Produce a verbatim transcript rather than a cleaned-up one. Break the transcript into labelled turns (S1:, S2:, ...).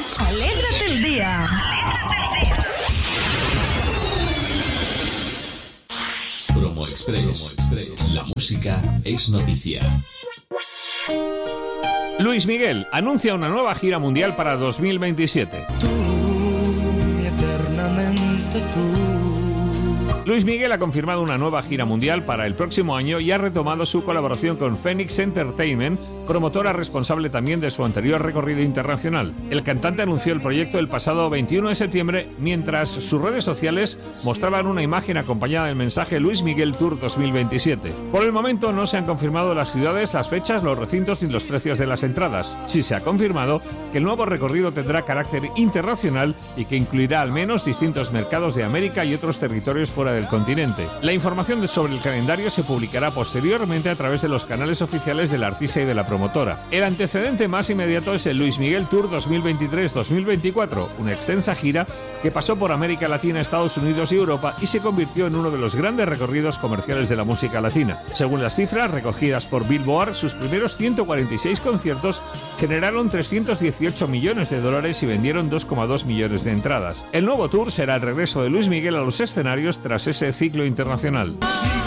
S1: Alégrate el día.
S2: Promo Express. Promo Express. La música es noticia.
S3: Luis Miguel anuncia una nueva gira mundial para dos mil veintisiete.
S4: Tú, mi eternamente tú.
S3: Luis Miguel ha confirmado una nueva gira mundial para el próximo año y ha retomado su colaboración con Phoenix Entertainment, promotora responsable también de su anterior recorrido internacional. El cantante anunció el proyecto el pasado veintiuno de septiembre, mientras sus redes sociales mostraban una imagen acompañada del mensaje Luis Miguel Tour dos mil veintisiete. Por el momento no se han confirmado las ciudades, las fechas, los recintos ni los precios de las entradas. Sí se ha confirmado que el nuevo recorrido tendrá carácter internacional y que incluirá al menos distintos mercados de América y otros territorios fuera del continente. La información sobre el calendario se publicará posteriormente a través de los canales oficiales del artista y de la promotora. El antecedente más inmediato es el Luis Miguel Tour dos mil veintitrés dos mil veinticuatro, una extensa gira que pasó por América Latina, Estados Unidos y Europa y se convirtió en uno de los grandes recorridos comerciales de la música latina. Según las cifras recogidas por Billboard, sus primeros ciento cuarenta y seis conciertos generaron trescientos dieciocho millones de dólares y vendieron dos coma dos millones de entradas. El nuevo tour será el regreso de Luis Miguel a los escenarios tras ese ciclo internacional.